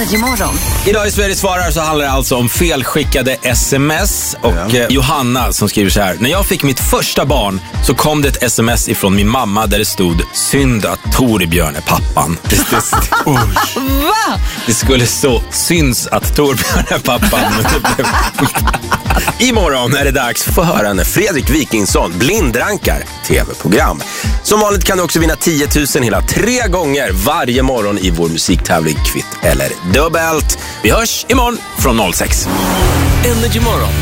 Energy Morgon. Idag i Sveriges svarar så handlar det alltså om felskickade sms. Och Johanna som skriver så här: när jag fick mitt första barn så kom det ett sms ifrån min mamma där det stod: synd att Torbjörn är pappan. Va? Det skulle så syns att Torbjörn är pappan. Imorgon är det dags för att höra när Fredrik Wikingsson blindrankar tv-program. Som vanligt kan du också vinna 10 000 hela 3 gånger varje morgon i vår musiktävling Kvitt eller dubbelt. Vi hörs imorgon från 06. Energy Morgon